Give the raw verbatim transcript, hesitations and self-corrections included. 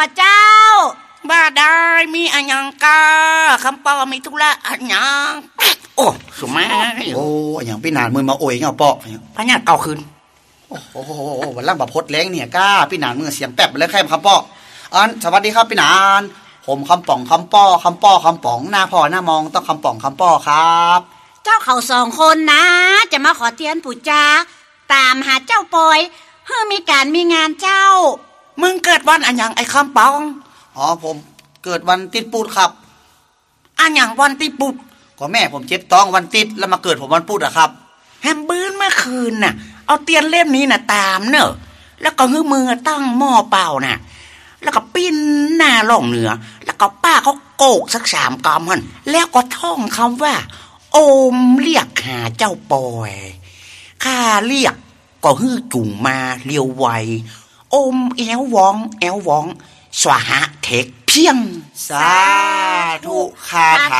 ก็เจ้าบ้าได้มีอันยังกาคำเปามีธุระอันยังโอ้สมัยโอ้อย่างพี่นานมือมาโอยเงาเปาะพญาเก่าคืนโอ้โหวันล่างแบบพดแรงเนี่ยก้าพี่นานมือเสียงแป๊บเลยแค่คำเปาะอันสวัสดีครับพี่นานผมคำป่องคำป้อคำป้อคำป๋องหน้าพ่อหน้ามองต้องคำป่องคำป้อครับเจ้าเขาสองคนนะจะมาขอเทียนปู่จาตามหาเจ้าปอยเพื่อมีการมีงานเจ้ามึงเกิดวันอันยังไอ้คำปองอ๋อผมเกิดวันติดปูดครับอันยังวันติดปูดก็แม่ผมเจ็บท้องวันติดแล้วมาเกิดผมวันปูดอะครับแฮมบื้นเมื่อคืนน่ะเอาเตียนเล่มนี้น่ะตามเนอะแล้วก็หื้อมือตั้งหม้อเปล่าน่ะแล้วก็ปิ้นหน้าล่องเหนือแล้วก็ป้าเขาโกกสักสามกำมันแล้วก็ท่องคำว่าโอมเรียกหาเจ้าปอยข้าเรียกก็ฮื้อจุ่งมาเลียวไวโอมแอววองแอววองสวหะเทคเพียงสาธุคาถา